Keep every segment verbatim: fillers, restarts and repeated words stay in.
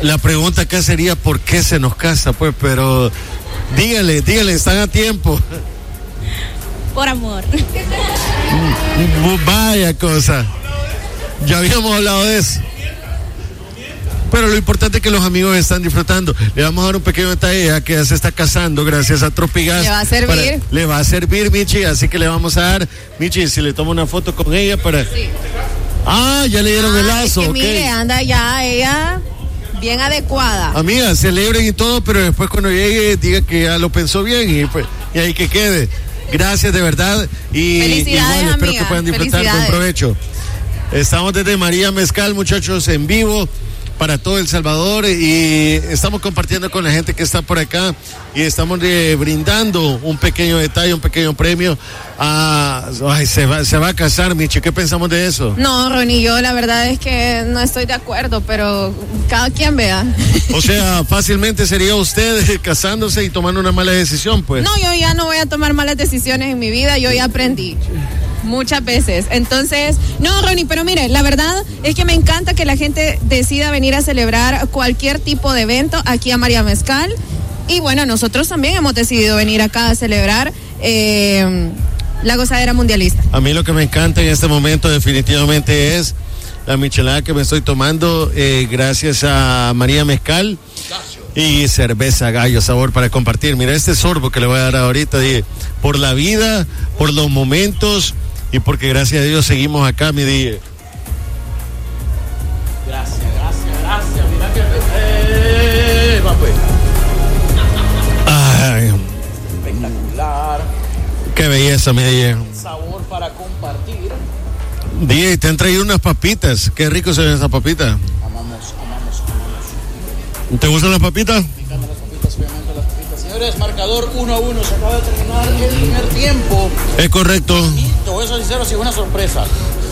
La pregunta acá sería ¿por qué se nos casa? Pues, pero dígale, dígale, están a tiempo. Por amor. Vaya cosa. Ya habíamos hablado de eso. Pero lo importante es que los amigos están disfrutando. Le vamos a dar un pequeño detalle, ya que ya se está casando gracias a Tropigas. Le va a servir. Para, le va a servir, Michi, así que le vamos a dar, Michi, si le toma una foto con ella para... Sí. Ah, ya le dieron ah, el lazo. Es que okay. Mire, anda ya, ella bien adecuada. Amiga, celebren y todo, pero después cuando llegue diga que ya lo pensó bien y, pues, y ahí que quede. Gracias de verdad y felicidades, igual espero amiga. Que puedan disfrutar con provecho. Estamos desde María Mezcal, muchachos, en vivo para todo El Salvador y estamos compartiendo con la gente que está por acá y estamos eh, brindando un pequeño detalle, un pequeño premio a... Ay, se va, se va a casar, Michi, ¿qué pensamos de eso? No, Ronnie, yo la verdad es que no estoy de acuerdo, pero cada quien vea. O sea, fácilmente sería usted casándose y tomando una mala decisión, pues. No, yo ya no voy a tomar malas decisiones en mi vida, yo ya aprendí. Muchas veces. Entonces, no, Ronnie, pero mire, la verdad es que me encanta que la gente decida venir a celebrar cualquier tipo de evento aquí a María Mezcal. Y bueno, nosotros también hemos decidido venir acá a celebrar eh, la gozadera mundialista. A mí lo que me encanta en este momento definitivamente es la michelada que me estoy tomando eh, gracias a María Mezcal y cerveza Gallo Sabor para compartir. Mira este sorbo que le voy a dar ahorita, dije, por la vida, por los momentos y porque gracias a Dios seguimos acá, mi día. Gracias, gracias, gracias. Mira que eh, va pues. Ay, espectacular. Qué belleza, mi día. Sabor para compartir. Día, te han traído unas papitas. Qué rico se ven esas papitas. Amamos, amamos, amamos. ¿Te gustan las papitas? Me encantan las papitas, obviamente las papitas. Señores, marcador uno a uno. Se acaba de terminar el primer tiempo. Es correcto. Y te voy a ser sincero, sí, una sorpresa.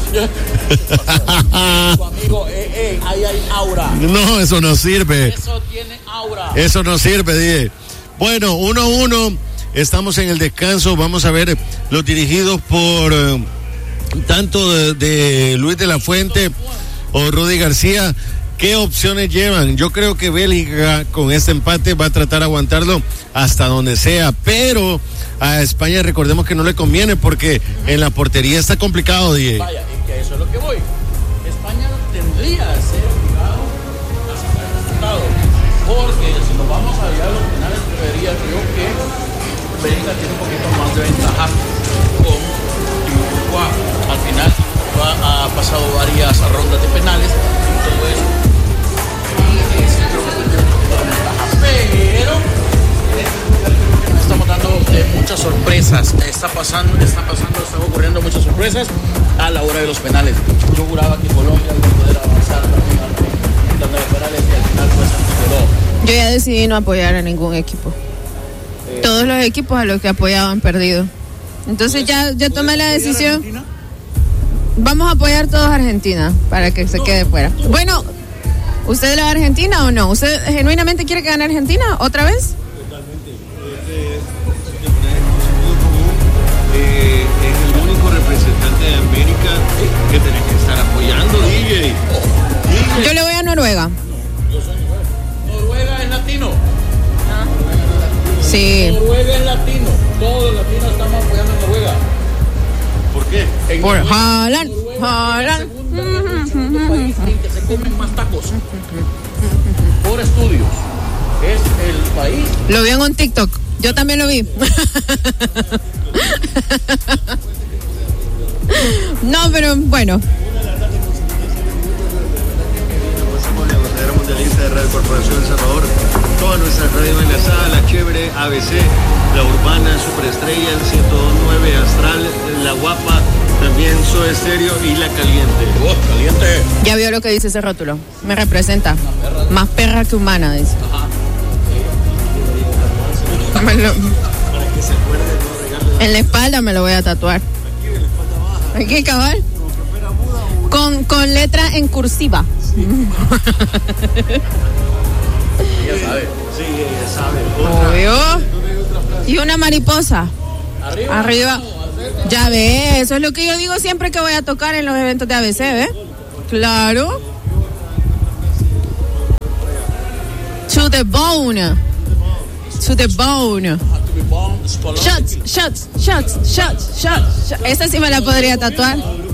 Tu amigo, eh, eh, ahí hay aura. No, eso no sirve. Eso tiene aura. Eso no sirve, dije. Bueno, uno a uno. Estamos en el descanso. Vamos a ver los dirigidos por eh, tanto de, de Luis de la Fuente o Rudy García. ¿Qué opciones llevan? Yo creo que Bélgica con este empate va a tratar de aguantarlo hasta donde sea, pero a España recordemos que no le conviene porque en la portería está complicado, Diego. Vaya, y que eso es lo que voy. España tendría que ser obligado a sacar el resultado, porque si nos vamos a llegar a los finales, debería, creo que Bélgica tiene un poquito más de ventaja con Uruguay. Al final ha pasado varias rondas de penales y todo eso. Pero estamos dando eh, muchas sorpresas. Está pasando, está pasando, están ocurriendo muchas sorpresas a la hora de los penales. Yo juraba que Colombia iba a poder avanzar también a los penales y al final pues quedó. Yo ya decidí no apoyar a ningún equipo. Eh, Todos los equipos a los que apoyaba han perdido. Entonces ya, ya tomé la decisión. Vamos a apoyar todos a Argentina para que se no. quede fuera. Bueno, ¿usted le va a Argentina o no? ¿Usted genuinamente quiere que gane Argentina otra vez? Totalmente. Este es, eh, es el único representante de América que tenés que estar apoyando, D J. D J. Yo le voy a Noruega. No, yo soy Noruega. Noruega es latino. ¿Ah? Sí. Noruega es latino. Todos los latinos estamos apoyando a Noruega. ¿Por qué? En Por Noruega, Haaland. Haaland. Es el segundo país en que se comen más tacos. Por estudios. Es el país. Lo vi en un TikTok. Yo también lo vi. No, pero bueno. Pasamos a la verdadera mundialista de Radio Corporación El Salvador. Toda nuestra radio enlazada, la Chévere, A B C, la Urbana, Superestrella, el ciento dos punto nueve, Astral, la Guapa, también Soda Estéreo y la Caliente. Oh, caliente. Ya vio lo que dice ese rótulo. Me representa. Perra. Más perra que humana, dice. Ajá. Me lo... Para que se acuerde, no regale. En la espalda me lo voy a tatuar. Aquí, en la espalda baja. Aquí, cabal. Con, con letra en cursiva. Sí. Ella sabe. Sí, ella sabe. Obvio. Y una mariposa. Arriba. Arriba. No, ya ve, eso es lo que yo digo siempre que voy a tocar en los eventos de A B C, ¿ve? Claro. To the bone. To the bone. Shots, shots, shots, shots, shots. Esa sí me la podría tatuar.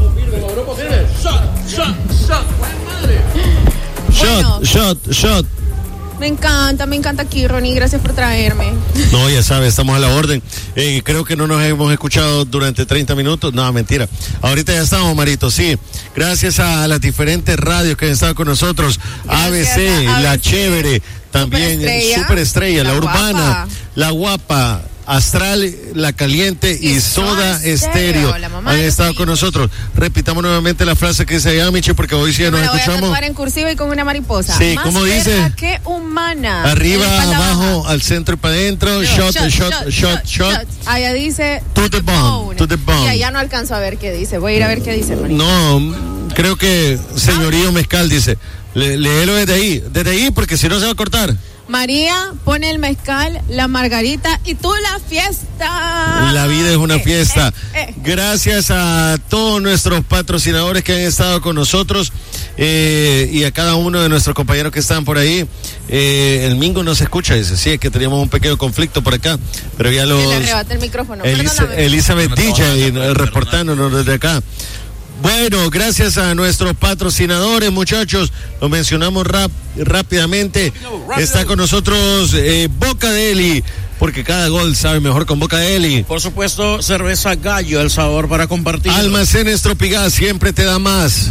Shot, shot, shot. Me encanta, me encanta aquí, Ronnie. Gracias por traerme. No, ya sabes, estamos a la orden. Eh, creo que no nos hemos escuchado durante treinta minutos. No, mentira. Ahorita ya estamos, Marito, sí. Gracias a las diferentes radios que han estado con nosotros. A B C, La A B C, Chévere, también Superestrella, Superestrella, La, La Urbana, Guapa. La Guapa, Astral, La Caliente y, Y Soda Soda Estéreo Stereo, la mamá han de los estado con niños. nosotros. Repitamos nuevamente la frase que dice allá, Michi, porque hoy sí ya Yo me nos la voy a escuchamos. tatuar en cursiva y con una mariposa. Sí, Más ¿cómo dice? perra que humana. Arriba, En la espalda abajo, baja. al centro y para adentro. Shot, shot, shot, shot, shot. Allá dice To the bone, to the bone. Y allá no alcanzo a ver qué dice. Voy a ir a ver qué dice, Ronnie. No, creo que señorío Mezcal dice. Le, léelo desde ahí, desde ahí, porque si no se va a cortar. María pone el mezcal, la margarita y tú la fiesta. La vida es una Eh, fiesta. eh, eh. Gracias a todos nuestros patrocinadores que han estado con nosotros eh, y a cada uno de nuestros compañeros que están por ahí. Eh, el Mingo no se escucha, dice. Sí, es que teníamos un pequeño conflicto por acá, pero ya los... Que le arrebate el micrófono. Elisa- Perdóname. Elizabeth D J eh, reportándonos desde acá. Bueno, gracias a nuestros patrocinadores, muchachos, lo mencionamos rap, rápidamente. Está con nosotros eh, Boca Deli, porque cada gol sabe mejor con Boca Deli. Por supuesto, cerveza Gallo, el sabor para compartir. Almacenes Tropigas siempre te da más.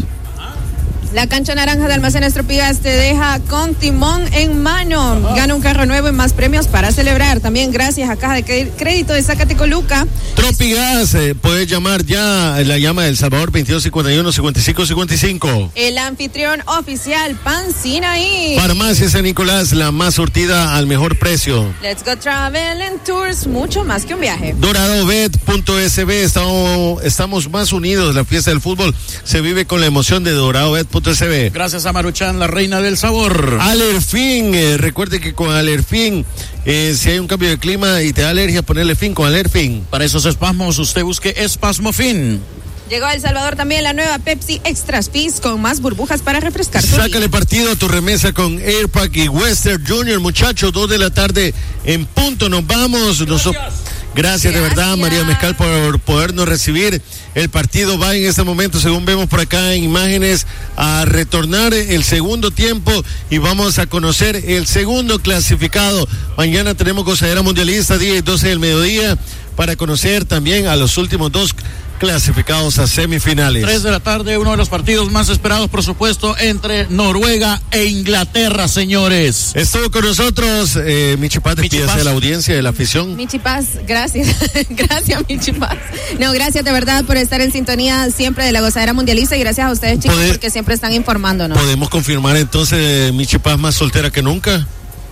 La cancha naranja de Almacenes Tropigas te deja con timón en mano. Gana un carro nuevo y más premios para celebrar. También gracias a Caja de Cre- Crédito de Zacatecoluca. Tropigas, eh, puedes llamar ya, la llama del Salvador veintidós cincuenta y uno cincuenta y cinco cincuenta y cinco. El anfitrión oficial, Pan Sinaí. Farmacia San Nicolás, la más surtida al mejor precio. Let's go travel and tours, mucho más que un viaje. Doradobet punto S B, estamos, estamos más unidos. La fiesta del fútbol se vive con la emoción de Doradobet punto S B. Gracias a Maruchan, la reina del sabor. Alerfin, eh, recuerde que con Alerfin, eh, si hay un cambio de clima y te da alergia, ponerle fin con Alerfin. Para esos espasmos, usted busque Espasmofin. Llegó a El Salvador también la nueva Pepsi Extra Fizz con más burbujas para refrescar tu Sácale día. partido a tu remesa con Airpack y Western Junior, muchachos, dos de la tarde en punto, nos vamos. Nos- Gracias de verdad, Gracias. María Mezcal, por podernos recibir. El partido va en este momento, según vemos por acá en imágenes, a retornar el segundo tiempo y vamos a conocer el segundo clasificado. Mañana tenemos gozadera mundialista, diez y doce del mediodía, para conocer también a los últimos dos clasificados a semifinales. Tres de la tarde, uno de los partidos más esperados, por supuesto, entre Noruega e Inglaterra, señores. Estuvo con nosotros eh, Michi Paz, Michi despídase Paz. de la audiencia, de la afición. Michi Paz, gracias. Gracias, Michi Paz. No, gracias de verdad por estar en sintonía siempre de la gozadera mundialista y gracias a ustedes, chicos, Poder- porque siempre están informándonos. ¿Podemos confirmar entonces eh, Michi Paz más soltera que nunca?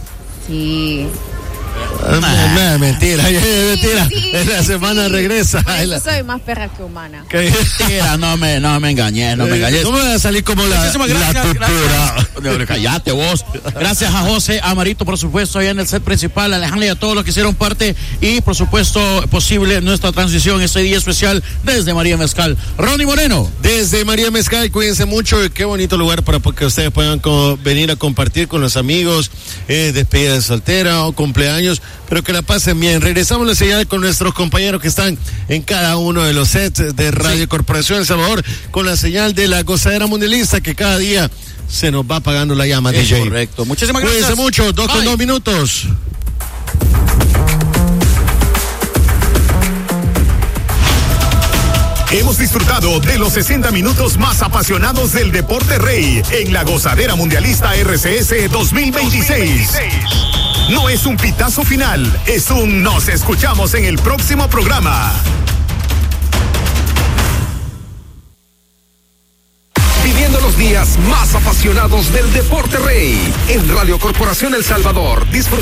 Sí. Ah, no, mentira, mentira. Sí, En la sí, semana sí. regresa. Por Ay, eso la- soy más perra que humana. ¿Qué? Mentira, no me, no me engañé, no me engañé. ¿Cómo va a salir como la, Muchísimas la gracias, tortura? gracias. Cállate vos. Gracias a José, a Marito, por supuesto, allá en el set principal, a Alejandra y a todos los que hicieron parte y, por supuesto, posible nuestra transición este día especial desde María Mezcal. Ronnie Moreno. Desde María Mezcal, cuídense mucho. Qué bonito lugar para que ustedes puedan co- venir a compartir con los amigos, eh, despedida de soltera o cumpleaños, pero que la pasen bien. Regresamos la señal con nuestros compañeros que están en cada uno de los sets de Radio Sí. Corporación El Salvador, con la señal de la gozadera mundialista que cada día se nos va apagando la llama, Es D J. correcto. Muchísimas gracias. Cuídense mucho, dos con Bye. dos minutos. Hemos disfrutado de los sesenta minutos más apasionados del deporte rey en la gozadera mundialista R C S dos mil veintiséis. No es un pitazo final, es un nos escuchamos en el próximo programa. Viviendo los días más apasionados del deporte rey en Radio Corporación El Salvador. Disfruta